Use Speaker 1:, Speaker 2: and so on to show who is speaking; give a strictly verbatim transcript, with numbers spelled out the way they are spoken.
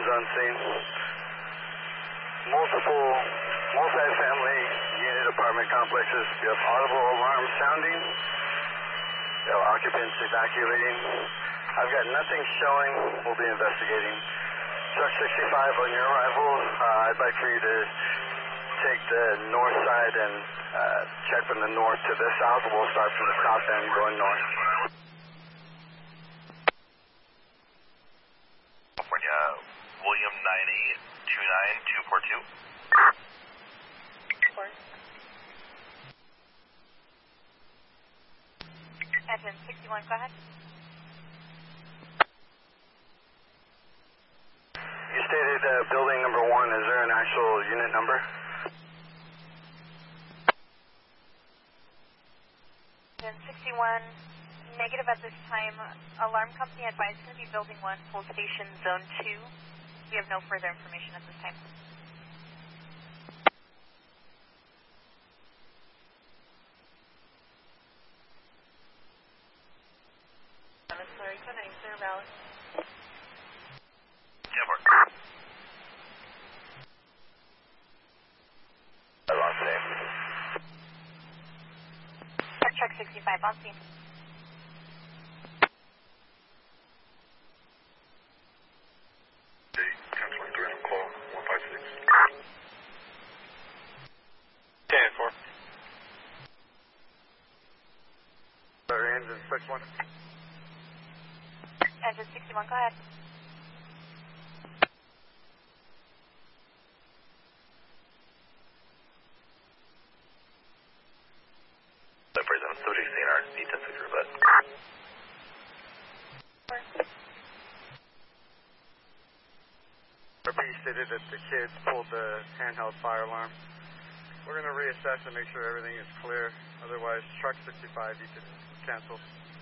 Speaker 1: on scene. Multiple multi-family unit apartment complexes. We have audible alarm sounding. We have occupants evacuating. I've got nothing showing. We'll be investigating. Truck sixty-five, on your arrival, uh, I'd like for you to take the north side and uh, check from the north to the south. We'll start from the south end going north.
Speaker 2: California, William nine eight two nine two four two.
Speaker 3: Four. Engine sixty-one, go ahead.
Speaker 1: You stated uh, building number one. Is there an actual unit number?
Speaker 3: Engine sixty-one, negative at this time. Alarm company advised going to be building one, full station zone two. We have no further information at this time. Sorry, good night, sir. Valley.
Speaker 2: ten four.
Speaker 1: On scene.
Speaker 3: Truck sixty-five on scene.
Speaker 2: ten twenty-three from call one five six.
Speaker 1: ten four. Sorry, engine sixty-one.
Speaker 3: Engine sixty-one, go ahead.
Speaker 2: President, subject C N R, D ten six but.
Speaker 1: You stated that the kids pulled the handheld fire alarm. We're going to reassess and make sure everything is clear. Otherwise, truck sixty-five, you can cancel.